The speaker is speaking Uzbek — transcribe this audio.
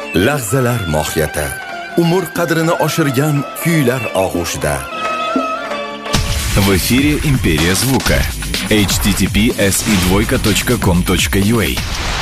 Lahzalar mohiyati, umr qadrini oshirgan kuylar og'ushida. В эфире «Империя звука». https://com.ua